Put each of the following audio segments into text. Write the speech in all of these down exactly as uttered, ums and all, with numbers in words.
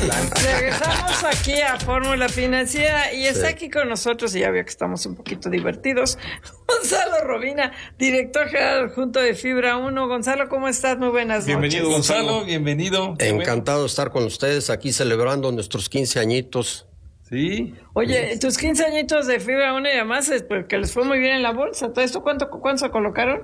Regresamos aquí a Fórmula Financiera y está sí. aquí con nosotros, y ya veo que estamos un poquito divertidos, Gonzalo Robina, director general adjunto de Fibra uno. Gonzalo, ¿cómo estás? Muy buenas noches. Bienvenido, Gonzalo, bienvenido. Encantado de estar con ustedes aquí celebrando nuestros quince añitos. Sí. Oye, sí. tus quince añitos de Fibra uno y además es porque les fue muy bien en la bolsa. ¿Todo esto cuánto, cuánto se colocaron?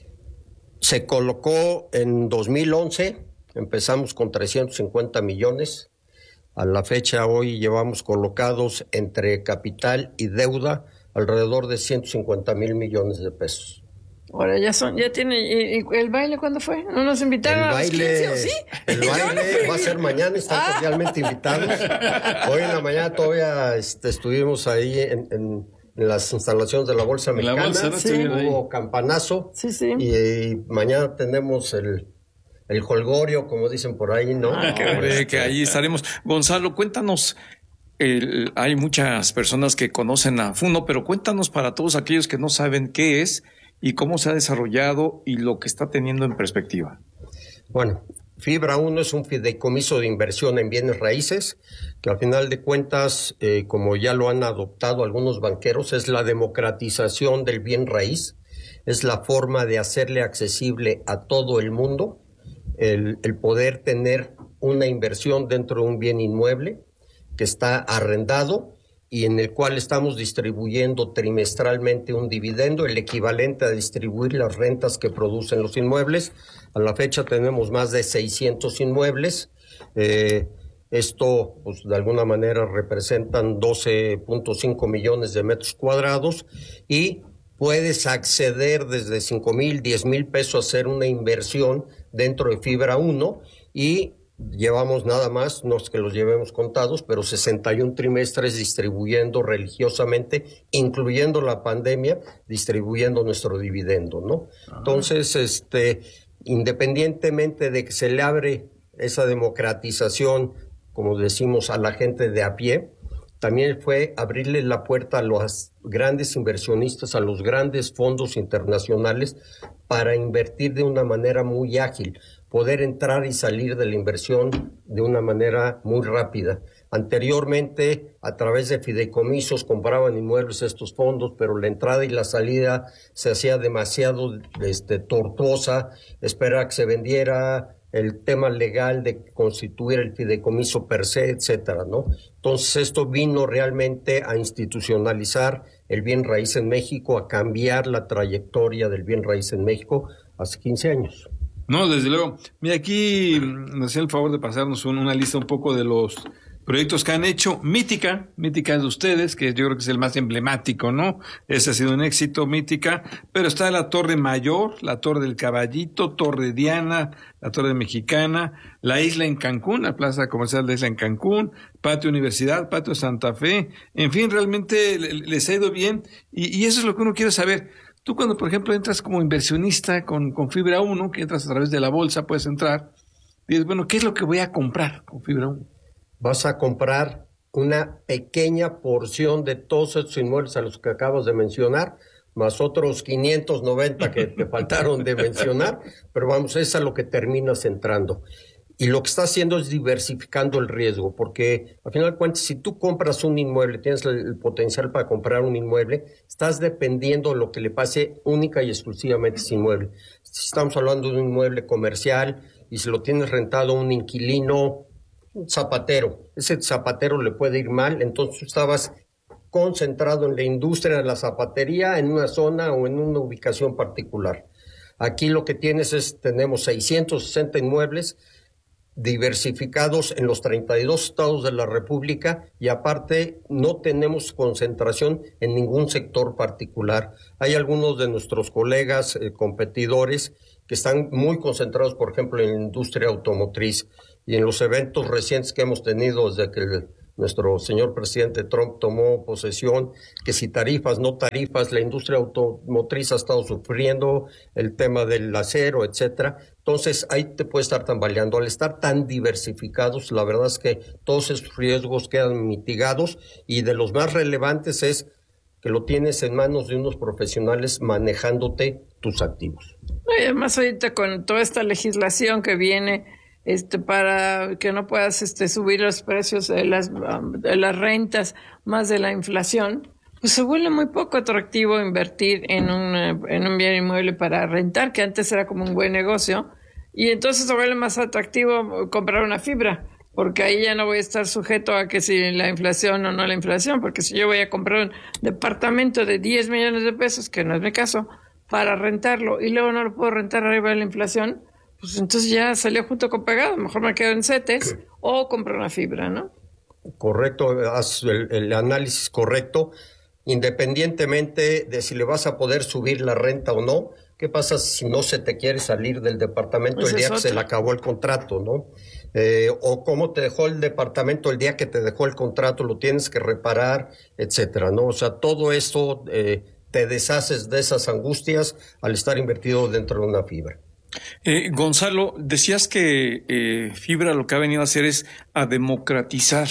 Se colocó en dos mil once, empezamos con trescientos cincuenta millones. A la fecha hoy llevamos colocados entre capital y deuda alrededor de ciento cincuenta mil millones de pesos. Ahora ya son, ya tiene, ¿y, y el baile cuándo fue? ¿No nos invitaron el a baile, los quince o sí? El baile no va a ser mañana, están ah. cordialmente invitados. Hoy en la mañana todavía este, estuvimos ahí en, en, en las instalaciones de la Bolsa Mexicana. La bolsa, ¿no? Sí. Hubo campanazo. Sí, sí. Y, y mañana tenemos el... El holgorio, como dicen por ahí, ¿no? Ah, qué hombre, que ahí estaremos. Gonzalo, cuéntanos, el, hay muchas personas que conocen a Funo, pero cuéntanos para todos aquellos que no saben qué es y cómo se ha desarrollado y lo que está teniendo en perspectiva. Bueno, Fibra uno es un fideicomiso de inversión en bienes raíces, que al final de cuentas, eh, como ya lo han adoptado algunos banqueros, es la democratización del bien raíz, es la forma de hacerle accesible a todo el mundo El, el poder tener una inversión dentro de un bien inmueble que está arrendado y en el cual estamos distribuyendo trimestralmente un dividendo, el equivalente a distribuir las rentas que producen los inmuebles. A la fecha tenemos más de seiscientos inmuebles. Eh, esto, pues, de alguna manera representan doce punto cinco millones de metros cuadrados y puedes acceder desde cinco mil, diez mil pesos a hacer una inversión dentro de Fibra uno y llevamos nada más, no es que los llevemos contados, pero sesenta y un trimestres distribuyendo religiosamente, incluyendo la pandemia, distribuyendo nuestro dividendo, ¿no? Ajá. Entonces, este, independientemente de que se le abre esa democratización, como decimos, a la gente de a pie, también fue abrirle la puerta a los grandes inversionistas, a los grandes fondos internacionales para invertir de una manera muy ágil, poder entrar y salir de la inversión de una manera muy rápida. Anteriormente, a través de fideicomisos compraban inmuebles estos fondos, pero la entrada y la salida se hacía demasiado este, tortuosa, esperar que se vendiera, el tema legal de constituir el fideicomiso per se, etcétera, ¿no? Entonces esto vino realmente a institucionalizar el bien raíz en México, a cambiar la trayectoria del bien raíz en México hace quince años. No, desde luego. Mira, aquí nos hacía el favor de pasarnos una lista un poco de los proyectos que han hecho. Mítica, Mítica es de ustedes, que yo creo que es el más emblemático, ¿no? Ese ha sido un éxito, Mítica, pero está la Torre Mayor, la Torre del Caballito, Torre Diana, la Torre Mexicana, la Isla en Cancún, la Plaza Comercial de Isla en Cancún, Patio Universidad, Patio Santa Fe, en fin, realmente les ha ido bien, y, y eso es lo que uno quiere saber. Tú cuando, por ejemplo, entras como inversionista con, con Fibra uno, que entras a través de la bolsa, puedes entrar, y dices, bueno, ¿qué es lo que voy a comprar con Fibra uno? Vas a comprar una pequeña porción de todos estos inmuebles a los que acabas de mencionar, más otros quinientos noventa que te faltaron de mencionar, pero vamos, es a lo que terminas entrando. Y lo que está haciendo es diversificando el riesgo, porque al final de cuentas, si tú compras un inmueble, tienes el, el potencial para comprar un inmueble, estás dependiendo de lo que le pase única y exclusivamente a ese inmueble. Si estamos hablando de un inmueble comercial y si lo tienes rentado a un inquilino, un zapatero, ese zapatero le puede ir mal, entonces tú estabas concentrado en la industria de la zapatería en una zona o en una ubicación particular. Aquí lo que tienes es, tenemos seiscientos sesenta inmuebles diversificados en los treinta y dos estados de la República y aparte no tenemos concentración en ningún sector particular. Hay algunos de nuestros colegas eh, competidores que están muy concentrados, por ejemplo, en la industria automotriz. Y en los eventos recientes que hemos tenido desde que el, nuestro señor presidente Trump tomó posesión, que si tarifas, no tarifas, la industria automotriz ha estado sufriendo, el tema del acero, etcétera. Entonces, ahí te puede estar tambaleando. Al estar tan diversificados, la verdad es que todos esos riesgos quedan mitigados y de los más relevantes es que lo tienes en manos de unos profesionales manejándote tus activos. Y además ahorita con toda esta legislación que viene este, para que no puedas este, subir los precios de las, de las rentas más de la inflación, pues se vuelve muy poco atractivo invertir en un, en un bien inmueble para rentar, que antes era como un buen negocio, y entonces se vuelve más atractivo comprar una fibra, porque ahí ya no voy a estar sujeto a que si la inflación o no la inflación, porque si yo voy a comprar un departamento de diez millones de pesos, que no es mi caso, para rentarlo, y luego no lo puedo rentar arriba de la inflación, pues entonces ya salió junto con pegado, mejor me quedo en CETES o compro una fibra, ¿no? Correcto, haz el, el análisis correcto. Independientemente de si le vas a poder subir la renta o no, ¿qué pasa si no se te quiere salir del departamento el día que se le acabó el contrato, ¿no? Eh, o cómo te dejó el departamento el día que te dejó el contrato, lo tienes que reparar, etcétera, ¿no? O sea, todo esto eh, te deshaces de esas angustias al estar invertido dentro de una fibra. Eh, Gonzalo, decías que eh, Fibra lo que ha venido a hacer es a democratizar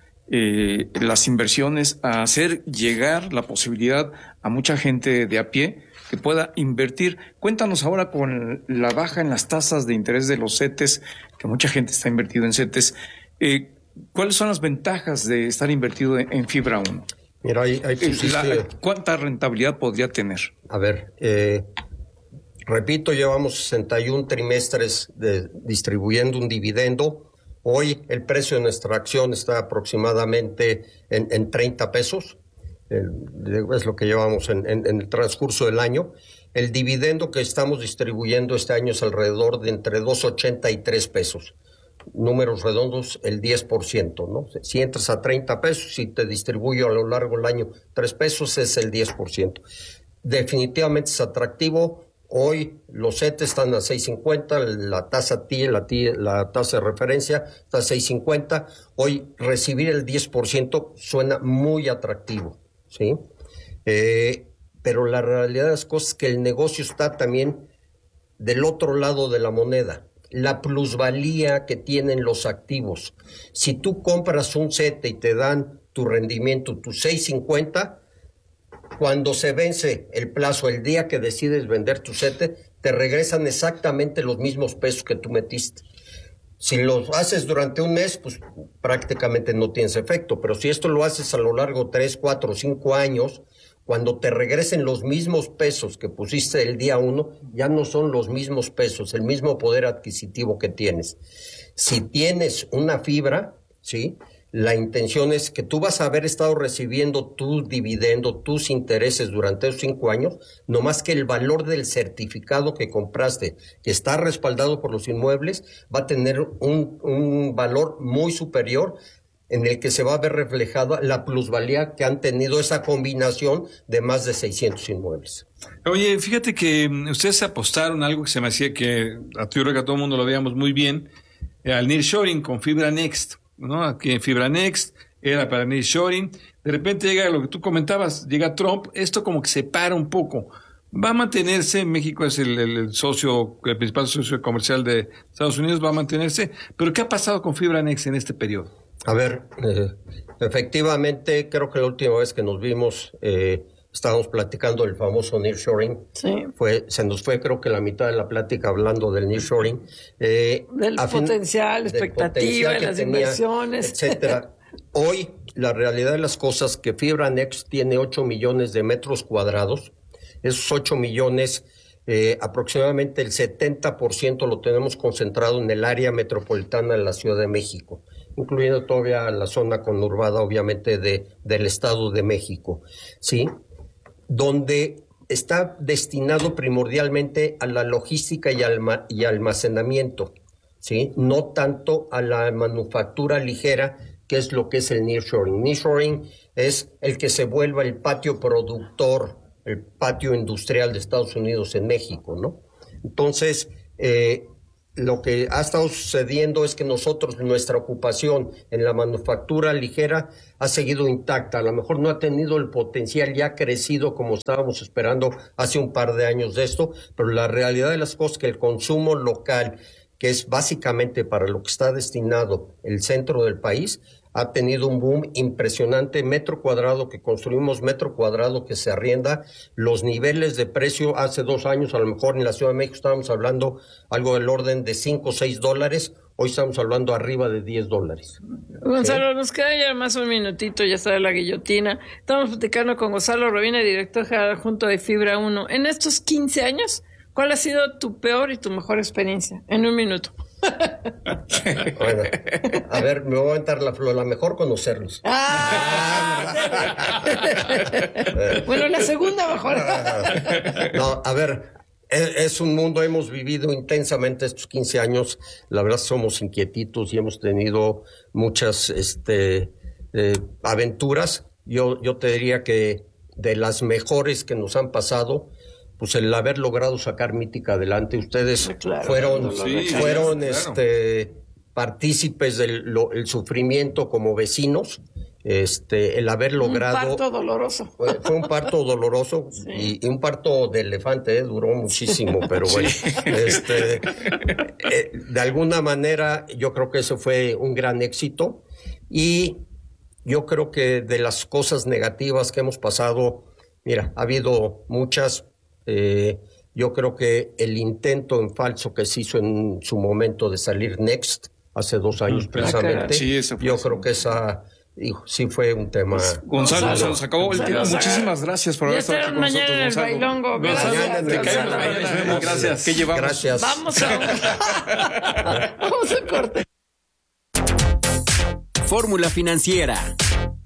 Eh, las inversiones, a hacer llegar la posibilidad a mucha gente de a pie que pueda invertir. Cuéntanos ahora con la baja en las tasas de interés de los CETES, que mucha gente está invertido en CETES, eh, ¿cuáles son las ventajas de estar invertido en, en Fibra uno? Mira, ahí, ahí pusiste... la, ¿Cuánta rentabilidad podría tener? A ver, eh, repito, llevamos sesenta y un trimestres de, distribuyendo un dividendo. Hoy el precio de nuestra acción está aproximadamente en, en treinta pesos, el, es lo que llevamos en, en, en el transcurso del año. El dividendo que estamos distribuyendo este año es alrededor de entre dos ochenta y tres pesos. Números redondos, el diez por ciento, ¿no? Si entras a treinta pesos y te distribuyo a lo largo del año tres pesos, es el diez por ciento. Definitivamente es atractivo. Hoy los CETES están a seis cincuenta, la tasa T I E, la, T I E, la tasa de referencia está a seis cincuenta. Hoy recibir el diez por ciento suena muy atractivo, ¿sí? Eh, pero la realidad de las cosas es que el negocio está también del otro lado de la moneda. La plusvalía que tienen los activos. Si tú compras un CETE y te dan tu rendimiento, tu seis cincuenta, cuando se vence el plazo, el día que decides vender tu CETE, te regresan exactamente los mismos pesos que tú metiste. Si lo haces durante un mes, pues prácticamente no tienes efecto, pero si esto lo haces a lo largo de tres, cuatro, cinco años, cuando te regresen los mismos pesos que pusiste el día uno, ya no son los mismos pesos, el mismo poder adquisitivo que tienes. Si tienes una fibra, ¿sí?, la intención es que tú vas a haber estado recibiendo tu dividendo, tus intereses durante esos cinco años, no más que el valor del certificado que compraste, que está respaldado por los inmuebles, va a tener un, un valor muy superior en el que se va a ver reflejada la plusvalía que han tenido esa combinación de más de seiscientos inmuebles. Oye, fíjate que ustedes apostaron algo que se me hacía que a ti, que a todo el mundo lo veíamos muy bien, eh, al nearshoring con Fibra Next, ¿no? Aquí en Fibra Next era para nearshoring. De repente llega lo que tú comentabas, llega Trump, esto como que se para un poco. Va a mantenerse, México es el, el, el socio, el principal socio comercial de Estados Unidos, va a mantenerse, pero ¿qué ha pasado con Fibra Next en este periodo? A ver, eh, efectivamente, creo que la última vez que nos vimos, eh, estábamos platicando del famoso nearshoring. Sí. Fue, se nos fue creo que la mitad de la plática hablando del nearshoring. Eh, del potencial, fin, expectativa, de las tenía, inversiones. Etcétera. Hoy, la realidad de las cosas que Fibra Next tiene ocho millones de metros cuadrados. Esos ocho millones, eh, aproximadamente el setenta por ciento lo tenemos concentrado en el área metropolitana de la Ciudad de México, incluyendo todavía la zona conurbada, obviamente, de, del Estado de México, ¿sí?, donde está destinado primordialmente a la logística y, alma, y almacenamiento, ¿sí?, no tanto a la manufactura ligera, que es lo que es el nearshoring. Nearshoring es el que se vuelva el patio productor, el patio industrial de Estados Unidos en México, ¿no? Entonces, eh, lo que ha estado sucediendo es que nosotros, nuestra ocupación en la manufactura ligera ha seguido intacta. A lo mejor no ha tenido el potencial, ya ha crecido como estábamos esperando hace un par de años de esto, pero la realidad de las cosas es que el consumo local, que es básicamente para lo que está destinado el centro del país, ha tenido un boom impresionante. Metro cuadrado que construimos, metro cuadrado que se arrienda, los niveles de precio hace dos años, a lo mejor en la Ciudad de México estábamos hablando algo del orden de cinco o seis dólares, hoy estamos hablando arriba de diez dólares. Gonzalo, ¿sí? Nos queda ya más un minutito, ya está la guillotina. Estamos platicando con Gonzalo Robina, director general adjunto de Fibra uno. En estos quince años, ¿cuál ha sido tu peor y tu mejor experiencia? En un minuto. Bueno, a ver, me voy a aventar la flor, la mejor conocerlos. Ah, bueno, la segunda mejor. No, a ver, es, es un mundo, hemos vivido intensamente estos quince años, la verdad somos inquietitos y hemos tenido muchas este, eh, aventuras. Yo, yo te diría que de las mejores que nos han pasado, pues el haber logrado sacar Mítica adelante. Ustedes claro, fueron, sí, fueron claro. este, partícipes del lo, el sufrimiento como vecinos. Este, el haber logrado... Un parto doloroso. Fue, fue un parto doloroso sí. y, y un parto de elefante, ¿eh? Duró muchísimo, pero bueno. Sí. Este, eh, de alguna manera, yo creo que ese fue un gran éxito. Y yo creo que de las cosas negativas que hemos pasado, mira, ha habido muchas... Eh, yo creo que el intento en falso que se hizo en su momento de salir Next, hace dos años precisamente, sí, yo creo que esa... Hijo, sí fue un tema. Gonzalo, Gonzalo, se nos acabó el tiempo. Muchísimas gracias por haber estado aquí con nosotros, mañana Gonzalo. En el bailongo. Gracias. Gracias. Gracias. Gracias. ¿Qué llevamos? Gracias. Vamos a Vamos a corte. Fórmula Financiera.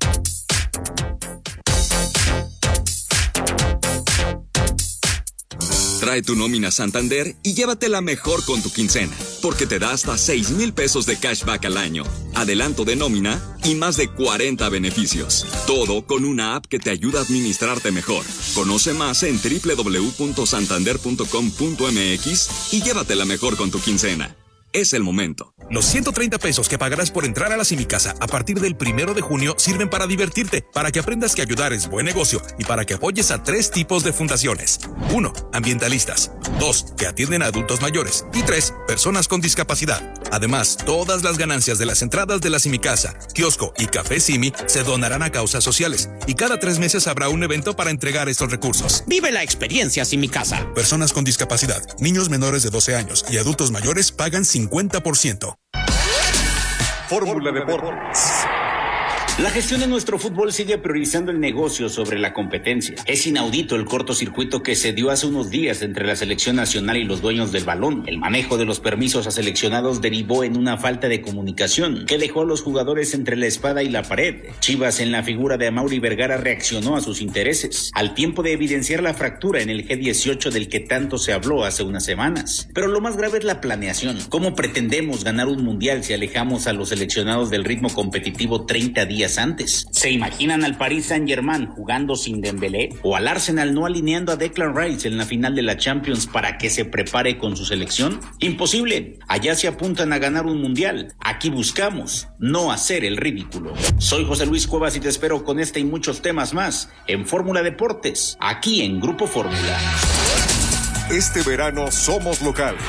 Trae tu nómina Santander y llévatela mejor con tu quincena, porque te da hasta seis mil pesos de cashback al año, adelanto de nómina y más de cuarenta beneficios. Todo con una app que te ayuda a administrarte mejor. Conoce más en doble u doble u doble u punto santander punto com punto m x y llévatela mejor con tu quincena. Es el momento. Los ciento treinta pesos que pagarás por entrar a la Simicasa a partir del primero de junio sirven para divertirte, para que aprendas que ayudar es buen negocio y para que apoyes a tres tipos de fundaciones. Uno, ambientalistas. Dos, que atienden a adultos mayores. Y tres, personas con discapacidad. Además, todas las ganancias de las entradas de la Simicasa, kiosco y café Simi se donarán a causas sociales. Y cada tres meses habrá un evento para entregar estos recursos. Vive la experiencia Simicasa. Personas con discapacidad, niños menores de doce años y adultos mayores pagan cincuenta por ciento. Fórmula Deportes. La gestión de nuestro fútbol sigue priorizando el negocio sobre la competencia. Es inaudito el cortocircuito que se dio hace unos días entre la selección nacional y los dueños del balón. El manejo de los permisos a seleccionados derivó en una falta de comunicación que dejó a los jugadores entre la espada y la pared. Chivas, en la figura de Amaury Vergara, reaccionó a sus intereses, al tiempo de evidenciar la fractura en el G dieciocho del que tanto se habló hace unas semanas. Pero lo más grave es la planeación. ¿Cómo pretendemos ganar un mundial si alejamos a los seleccionados del ritmo competitivo treinta días antes? ¿Se imaginan al Paris Saint-Germain jugando sin Dembélé? ¿O al Arsenal no alineando a Declan Rice en la final de la Champions para que se prepare con su selección? Imposible. Allá se apuntan a ganar un mundial. Aquí buscamos no hacer el ridículo. Soy José Luis Cuevas y te espero con este y muchos temas más en Fórmula Deportes, aquí en Grupo Fórmula. Este verano somos locales.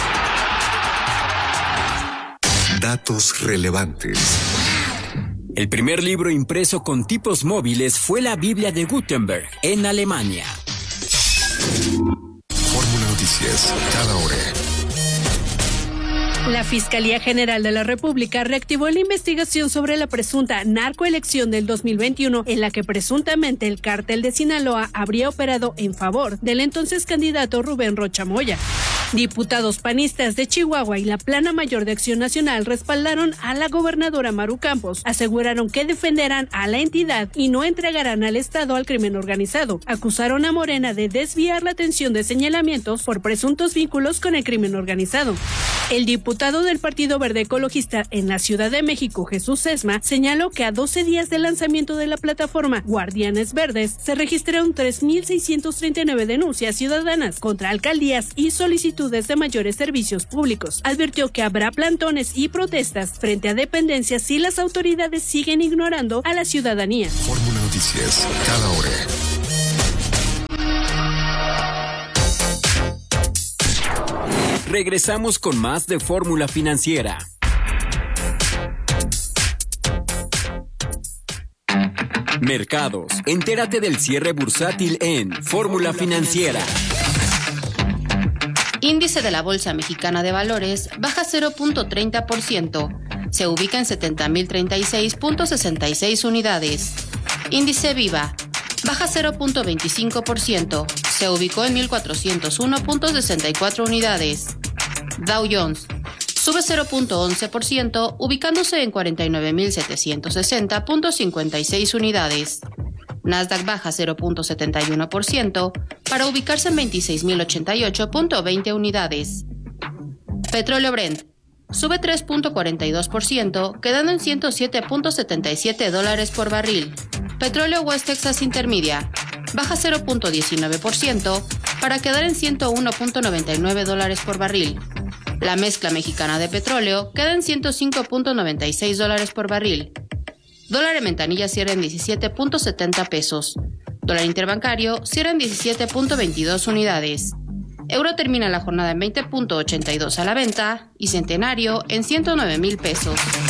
Datos relevantes. El primer libro impreso con tipos móviles fue la Biblia de Gutenberg, en Alemania. Fórmula Noticias, cada hora. La Fiscalía General de la República reactivó la investigación sobre la presunta narcoelección del dos mil veintiuno, en la que presuntamente el cártel de Sinaloa habría operado en favor del entonces candidato Rubén Rocha Moya. Diputados panistas de Chihuahua y la Plana Mayor de Acción Nacional respaldaron a la gobernadora Maru Campos. Aseguraron que defenderán a la entidad y no entregarán al Estado al crimen organizado. Acusaron a Morena de desviar la atención de señalamientos por presuntos vínculos con el crimen organizado. El diputado del Partido Verde Ecologista en la Ciudad de México, Jesús Sesma, señaló que a doce días del lanzamiento de la plataforma Guardianes Verdes se registraron tres mil seiscientas treinta y nueve denuncias ciudadanas contra alcaldías y solicitudes de mayores servicios públicos. Advirtió que habrá plantones y protestas frente a dependencias si las autoridades siguen ignorando a la ciudadanía. Fórmula Noticias, cada hora. Regresamos con más de Fórmula Financiera. Mercados. Entérate del cierre bursátil en Fórmula Financiera. Índice de la Bolsa Mexicana de Valores baja cero punto treinta por ciento. Se ubica en setenta mil treinta y seis punto sesenta y seis unidades. Índice Viva baja cero punto veinticinco por ciento. Se ubicó en mil cuatrocientos uno punto sesenta y cuatro unidades. Dow Jones sube cero punto once por ciento, ubicándose en cuarenta y nueve mil setecientos sesenta punto cincuenta y seis unidades. Nasdaq baja cero punto setenta y uno por ciento para ubicarse en veintiséis mil ochenta y ocho punto veinte unidades. Petróleo Brent sube tres punto cuarenta y dos por ciento, quedando en ciento siete punto setenta y siete dólares por barril. Petróleo West Texas Intermedia baja cero punto diecinueve por ciento para quedar en ciento uno punto noventa y nueve dólares por barril. La mezcla mexicana de petróleo queda en ciento cinco punto noventa y seis dólares por barril. Dólar en ventanilla cierra en diecisiete punto setenta pesos. Dólar interbancario cierra en diecisiete punto veintidós unidades. Euro termina la jornada en veinte punto ochenta y dos a la venta y Centenario en ciento nueve mil pesos.